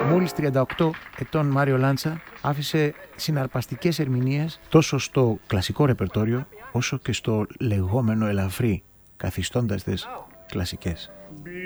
μόλις 38 ετών Μάριο Λάντσα άφησε συναρπαστικές ερμηνείες τόσο στο κλασικό ρεπερτόριο όσο και στο λεγόμενο ελαφρύ, καθιστώντας τες κλασικές.